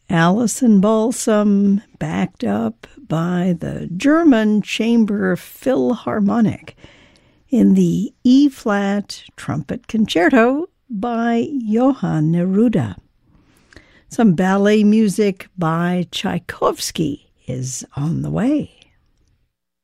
Alison Balsam, backed up by the German Chamber Philharmonic in the E-flat Trumpet Concerto by Johann Neruda. Some ballet music by Tchaikovsky is on the way.